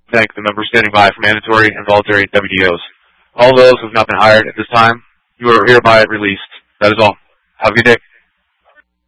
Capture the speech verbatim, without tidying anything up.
thank the members standing by for mandatory and voluntary W D Os. All those who have not been hired at this time, you are hereby released. That is all. Have a good day.